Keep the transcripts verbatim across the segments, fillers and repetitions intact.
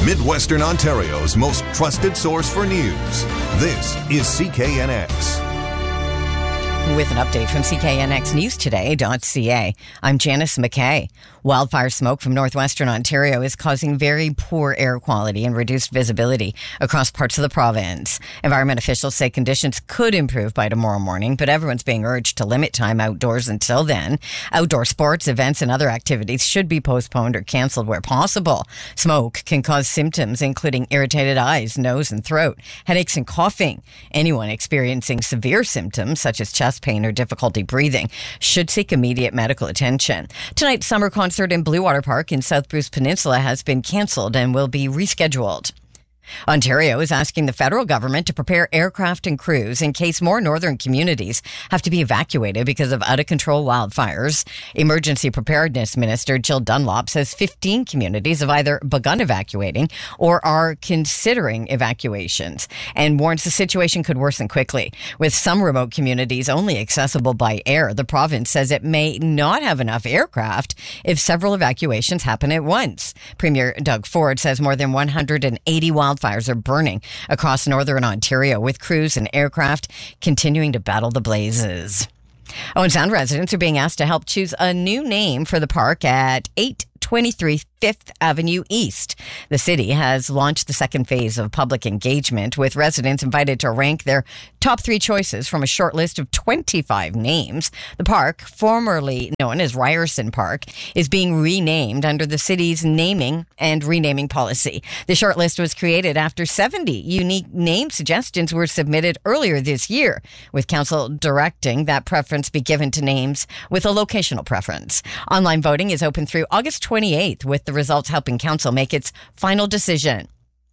Midwestern Ontario's most trusted source for news. This is C K N X. With an update from C K N X News Today dot C A, I'm Janice McKay. Wildfire smoke from northwestern Ontario is causing very poor air quality and reduced visibility across parts of the province. Environment officials say conditions could improve by tomorrow morning, but everyone's being urged to limit time outdoors until then. Outdoor sports, events, and other activities should be postponed or canceled where possible. Smoke can cause symptoms including irritated eyes, nose, and throat, headaches, and coughing. Anyone experiencing severe symptoms such as chest pain or difficulty breathing should seek immediate medical attention. Tonight's summer concert in Blue Water Park in South Bruce Peninsula has been cancelled and will be rescheduled. Ontario is asking the federal government to prepare aircraft and crews in case more northern communities have to be evacuated because of out-of-control wildfires. Emergency Preparedness Minister Jill Dunlop says fifteen communities have either begun evacuating or are considering evacuations and warns the situation could worsen quickly. With some remote communities only accessible by air, the province says it may not have enough aircraft if several evacuations happen at once. Premier Doug Ford says more than one hundred eighty wildfires Fires are burning across northern Ontario, with crews and aircraft continuing to battle the blazes. Owen Sound residents are being asked to help choose a new name for the park at eight twenty-three Fifth Avenue East. The city has launched the second phase of public engagement, with residents invited to rank their top three choices from a short list of twenty-five names. The park, formerly known as Ryerson Park, is being renamed under the city's naming and renaming policy. The short list was created after seventy unique name suggestions were submitted earlier this year, with council directing that preference be given to names with a locational preference. Online voting is open through August twenty-eighth, with the results helping council make its final decision.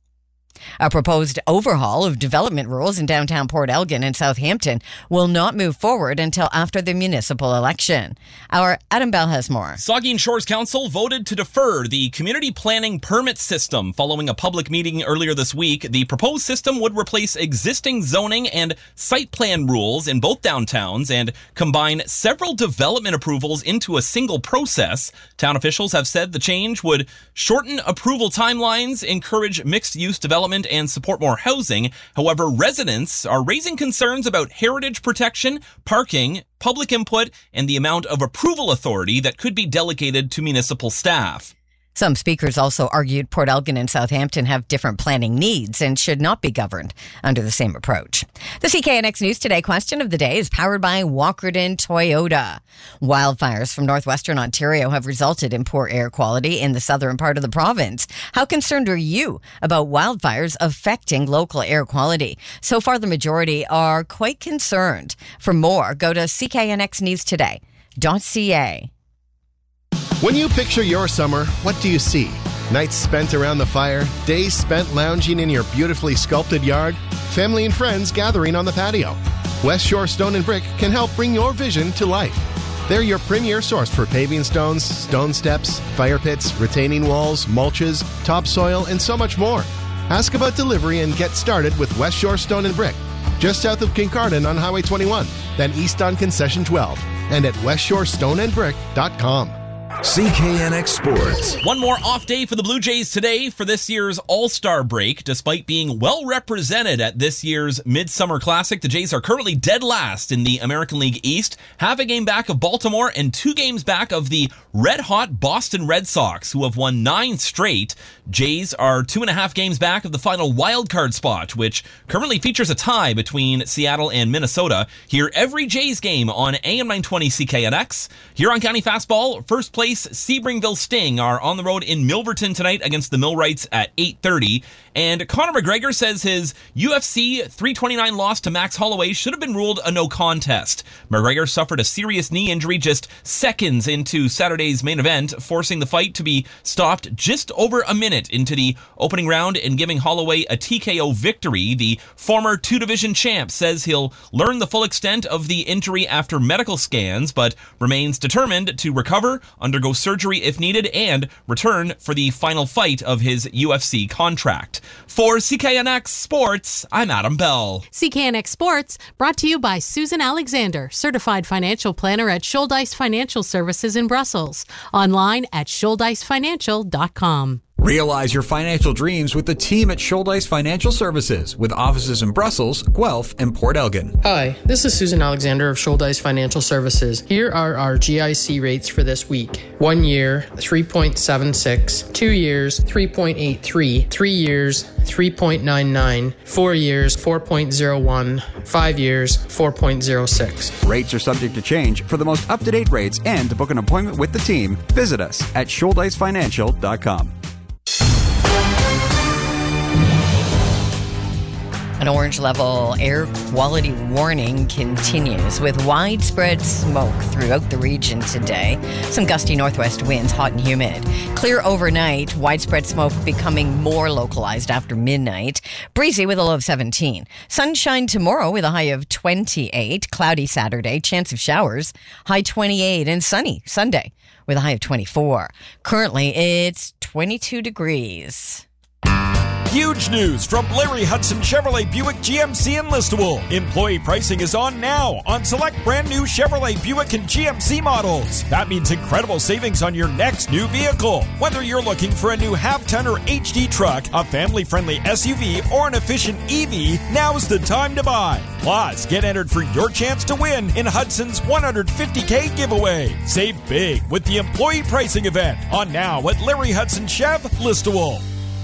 A proposed overhaul of development rules in downtown Port Elgin and Southampton will not move forward until after the municipal election. Our Adam Bell has more. Saugeen Shores Council voted to defer the community planning permit system following a public meeting earlier this week. The proposed system would replace existing zoning and site plan rules in both downtowns and combine several development approvals into a single process. Town officials have said the change would shorten approval timelines, encourage mixed-use development, and support more housing. However, residents are raising concerns about heritage protection, parking, public input, and the amount of approval authority that could be delegated to municipal staff. Some speakers also argued Port Elgin and Southampton have different planning needs and should not be governed under the same approach. The C K N X News Today question of the day is powered by Walkerton Toyota. Wildfires from northwestern Ontario have resulted in poor air quality in the southern part of the province. How concerned are you about wildfires affecting local air quality? So far, the majority are quite concerned. For more, go to C K N X News Today dot C A. When you picture your summer, what do you see? Nights spent around the fire, days spent lounging in your beautifully sculpted yard, family and friends gathering on the patio. West Shore Stone and Brick can help bring your vision to life. They're your premier source for paving stones, stone steps, fire pits, retaining walls, mulches, topsoil, and so much more. Ask about delivery and get started with West Shore Stone and Brick, just south of Kincardine on Highway twenty-one, then east on Concession twelve, and at west shore stone and brick dot com. C K N X Sports. One more off day for the Blue Jays today for this year's All-Star break. Despite being well represented at this year's Midsummer Classic, the Jays are currently dead last in the American League East, half a game back of Baltimore and two games back of the red-hot Boston Red Sox, who have won nine straight. Jays are two and a half games back of the final wildcard spot, which currently features a tie between Seattle and Minnesota. Hear every Jays game on A M nine twenty C K N X. Huron County Fastball, first place Sebringville Sting are on the road in Milverton tonight against the Millwrights at eight thirty. And Conor McGregor says his U F C three twenty-nine loss to Max Holloway should have been ruled a no contest. McGregor suffered a serious knee injury just seconds into Saturday's main event, forcing the fight to be stopped just over a minute into the opening round and giving Holloway a T K O victory. The former two-division champ says he'll learn the full extent of the injury after medical scans, but remains determined to recover, undergo surgery if needed, and return for the final fight of his U F C contract. For C K N X Sports, I'm Adam Bell. C K N X Sports, brought to you by Susan Alexander, certified financial planner at Shouldice Financial Services in Brussels. Online at shouldice financial dot com. Realize your financial dreams with the team at Schuldeis Financial Services, with offices in Brussels, Guelph, and Port Elgin. Hi, this is Susan Alexander of Schuldeis Financial Services. Here are our G I C rates for this week. One year, three point seven six. Two years, three point eight three. Three years, three point nine nine. Four years, four point zero one. Five years, four point zero six. Rates are subject to change. For the most up-to-date rates and to book an appointment with the team, visit us at schuldeis financial dot com. An orange level air quality warning continues with widespread smoke throughout the region today. Some gusty northwest winds, hot and humid. Clear overnight, widespread smoke becoming more localized after midnight. Breezy with a low of seventeen. Sunshine tomorrow with a high of twenty-eight. Cloudy Saturday, chance of showers, high twenty-eight. And sunny Sunday with a high of twenty-four. Currently, it's twenty-two degrees. Huge news from Larry Hudson Chevrolet Buick G M C in Listowel. Employee pricing is on now on select brand new Chevrolet Buick and G M C models. That means incredible savings on your next new vehicle. Whether you're looking for a new half-ton or H D truck, a family-friendly S U V, or an efficient E V, now's the time to buy. Plus, get entered for your chance to win in Hudson's one hundred fifty K giveaway. Save big with the employee pricing event on now at Larry Hudson Chev Listowel.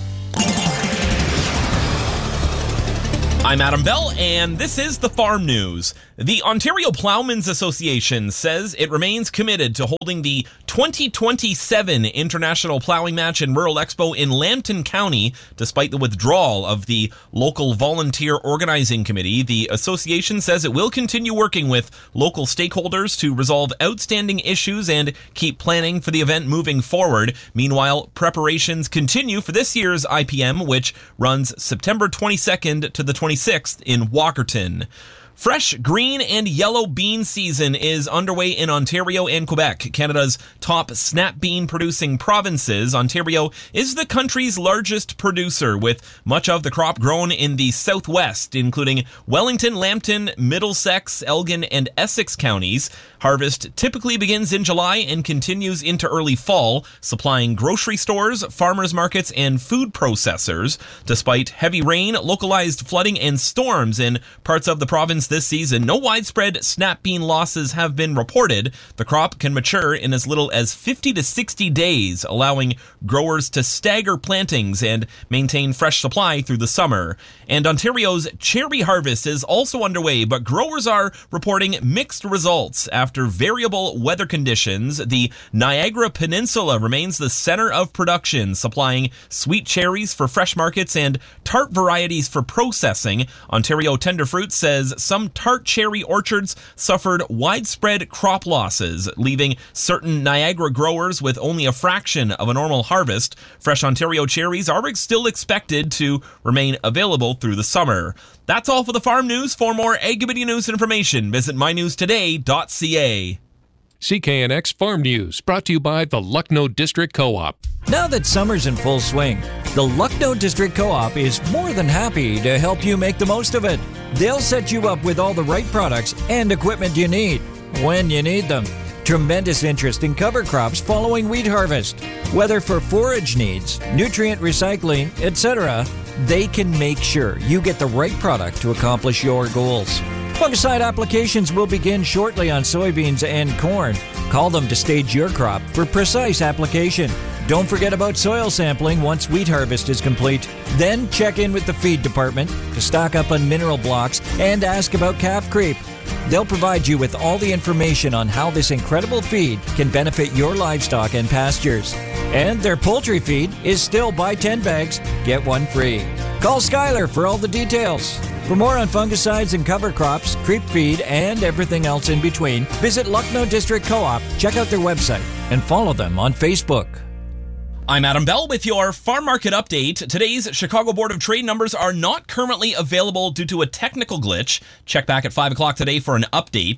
I'm Adam Bell, and this is the Farm News. The Ontario Ploughmen's Association says it remains committed to holding the twenty twenty-seven International Ploughing Match and Rural Expo in Lambton County, despite the withdrawal of the local volunteer organizing committee. The association says it will continue working with local stakeholders to resolve outstanding issues and keep planning for the event moving forward. Meanwhile, preparations continue for this year's I P M, which runs September twenty-second to the twenty-sixth in Walkerton. Fresh green and yellow bean season is underway in Ontario and Quebec, Canada's top snap bean producing provinces. Ontario is the country's largest producer, with much of the crop grown in the southwest, including Wellington, Lambton, Middlesex, Elgin, and Essex counties. Harvest typically begins in July and continues into early fall, supplying grocery stores, farmers markets, and food processors. Despite heavy rain, localized flooding, and storms in parts of the province this season, no widespread snap bean losses have been reported. The crop can mature in as little as fifty to sixty days, allowing growers to stagger plantings and maintain fresh supply through the summer. And Ontario's cherry harvest is also underway, but growers are reporting mixed results after variable weather conditions. The Niagara Peninsula remains the center of production, supplying sweet cherries for fresh markets and tart varieties for processing. Ontario Tenderfruit says some tart cherry orchards suffered widespread crop losses, leaving certain Niagara growers with only a fraction of a normal harvest. Fresh Ontario cherries are still expected to remain available through the summer. That's all for the Farm News. For more Ag Committee news and information, visit my news today dot c a. C K N X Farm News, brought to you by the Lucknow District Co-op. Now that summer's in full swing, the Lucknow District Co-op is more than happy to help you make the most of it. They'll set you up with all the right products and equipment you need when you need them. Tremendous interest in cover crops following wheat harvest. Whether for forage needs, nutrient recycling, et cetera, they can make sure you get the right product to accomplish your goals. Fungicide applications will begin shortly on soybeans and corn. Call them to stage your crop for precise application. Don't forget about soil sampling once wheat harvest is complete. Then check in with the feed department to stock up on mineral blocks and ask about calf creep. They'll provide you with all the information on how this incredible feed can benefit your livestock and pastures. And their poultry feed is still buy ten bags, get one free. Call Skylar for all the details. For more on fungicides and cover crops, creep feed, and everything else in between, visit Lucknow District Co-op, check out their website, and follow them on Facebook. I'm Adam Bell with your Farm Market Update. Today's Chicago Board of Trade numbers are not currently available due to a technical glitch. Check back at five o'clock today for an update.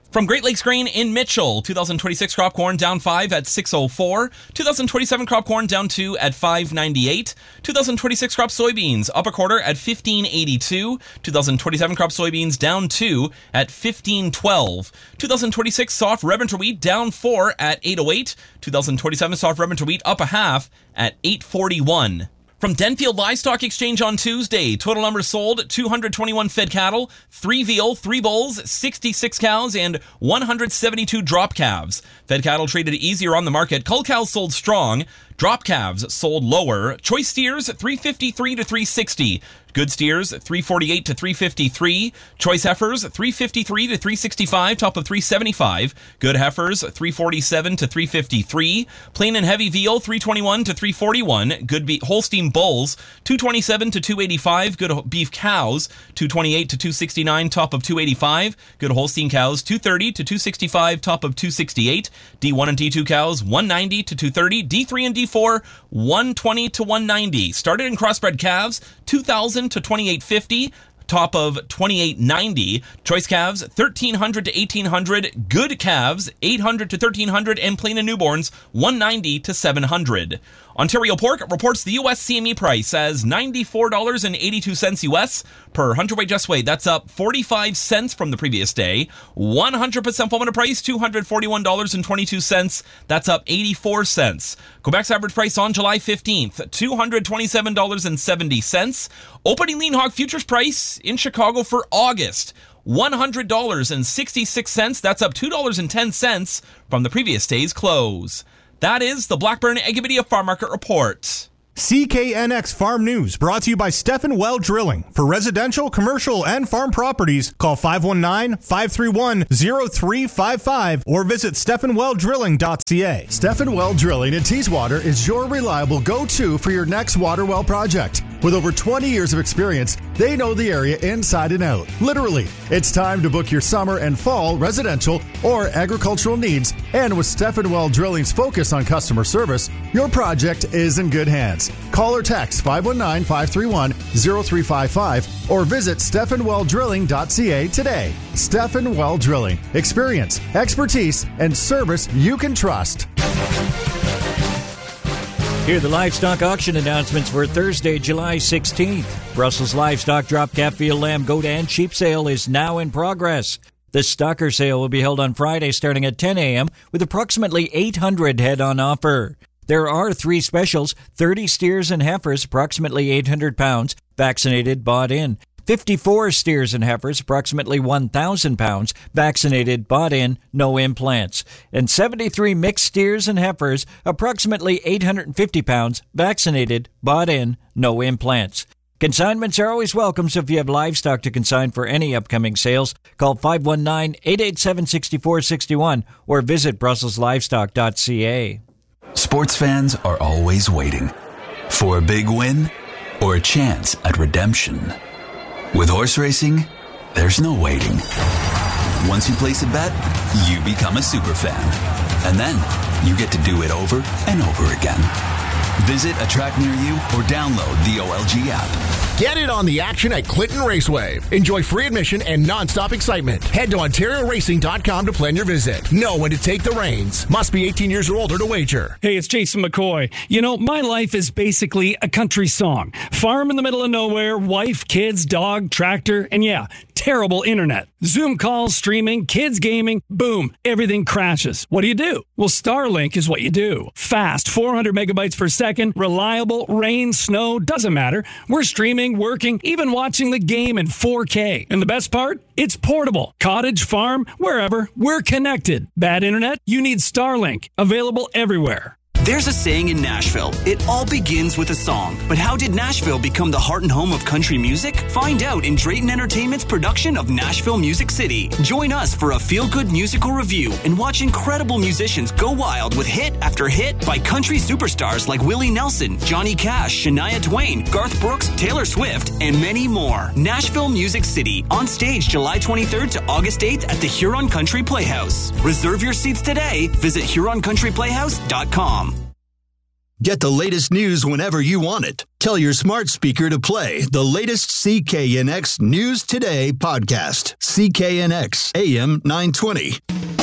From Great Lakes Grain in Mitchell, twenty twenty-six crop corn down five at six oh four. twenty twenty-seven crop corn down two at five ninety-eight. twenty twenty-six crop soybeans up a quarter at fifteen eighty-two. twenty twenty-seven crop soybeans down two at fifteen twelve. twenty twenty-six soft red winter wheat down four at eight oh eight. twenty twenty-seven soft red winter wheat up a half at eight forty-one. From Denfield Livestock Exchange on Tuesday, total numbers sold, two hundred twenty-one fed cattle, three veal, three bulls, sixty-six cows, and one hundred seventy-two drop calves. Fed cattle traded easier on the market. Cull cows sold strong. Drop calves sold lower. Choice steers, three fifty-three to three sixty. Good steers, three forty-eight to three fifty-three. Choice heifers, three fifty-three to three sixty-five, top of three seventy-five. Good heifers, three forty-seven to three fifty-three. Plain and heavy veal, three twenty-one to three forty-one. Good be- Holstein bulls, two twenty-seven to two eighty-five. Good beef cows, two twenty-eight to two sixty-nine, top of two eighty-five. Good Holstein cows, two thirty to two sixty-five, top of two sixty-eight. D one and D two cows, one ninety to two thirty. D three and D four, one twenty to one ninety. Started in crossbred calves, two thousand to twenty-eight fifty, top of twenty-eight ninety. Choice calves, thirteen hundred to eighteen hundred. Good calves, eight hundred to thirteen hundred. And plain and newborns, one ninety to seven hundred. Ontario Pork reports the U S C M E price as ninety-four dollars and eighty-two cents U S per hundredweight just weighed. That's up forty-five cents from the previous day. one hundred percent formative price, two hundred forty-one dollars and twenty-two cents. That's up eighty-four cents. Quebec's average price on July fifteenth, two hundred twenty-seven dollars and seventy cents. Opening lean hog futures price in Chicago for August, one hundred dollars and sixty-six cents. That's up two dollars and ten cents from the previous day's close. That is the Blackburn Agribidia Farm Market Report. C K N X Farm News, brought to you by Stephen Well Drilling. For residential, commercial, and farm properties, call five one nine, five three one, zero three five five or visit stephen well drilling dot c a. Stephen Well Drilling in Teeswater is your reliable go-to for your next water well project. With over twenty years of experience, they know the area inside and out. Literally, it's time to book your summer and fall residential or agricultural needs. And with Stephen Well Drilling's focus on customer service, your project is in good hands. Call or text five one nine, five three one, zero three five five or visit stephen well drilling dot c a today. Stephen Well Drilling. Experience, expertise, and service you can trust. Here are the livestock auction announcements for Thursday, July sixteenth. Brussels Livestock Drop Calf, Veal, Lamb, Goat, and Sheep sale is now in progress. The Stocker sale will be held on Friday starting at ten a.m. with approximately eight hundred head on offer. There are three specials: thirty steers and heifers, approximately eight hundred pounds, vaccinated, bought in. fifty-four steers and heifers, approximately one thousand pounds, vaccinated, bought in, no implants. And seventy-three mixed steers and heifers, approximately eight hundred fifty pounds, vaccinated, bought in, no implants. Consignments are always welcome, so if you have livestock to consign for any upcoming sales, call five one nine, eight eight seven, six four six one or visit brussels livestock dot c a. Sports fans are always waiting for a big win or a chance at redemption. With horse racing, there's no waiting. Once you place a bet, you become a super fan. And then you get to do it over and over again. Visit a track near you or download the O L G app. Get in on the action at Clinton Raceway. Enjoy free admission and non-stop excitement. Head to ontario racing dot com to plan your visit. Know when to take the reins. Must be eighteen years or older to wager. Hey, it's Jason McCoy. You know, my life is basically a country song. Farm in the middle of nowhere, wife, kids, dog, tractor, and yeah, terrible internet. Zoom calls, streaming, kids gaming, boom, everything crashes. What do you do? Well, Starlink is what you do. Fast, four hundred megabytes per second, reliable, rain, snow, doesn't matter. We're streaming, working, even watching the game in four K. And the best part? It's portable. Cottage, farm, wherever, we're connected. Bad internet? You need Starlink. Available everywhere. There's a saying in Nashville, it all begins with a song. But how did Nashville become the heart and home of country music? Find out in Drayton Entertainment's production of Nashville Music City. Join us for a feel-good musical review and watch incredible musicians go wild with hit after hit by country superstars like Willie Nelson, Johnny Cash, Shania Twain, Garth Brooks, Taylor Swift, and many more. Nashville Music City, on stage July twenty-third to August eighth at the Huron Country Playhouse. Reserve your seats today. Visit huron country playhouse dot com. Get the latest news whenever you want it. Tell your smart speaker to play the latest C K N X News Today podcast. C K N X A M nine twenty.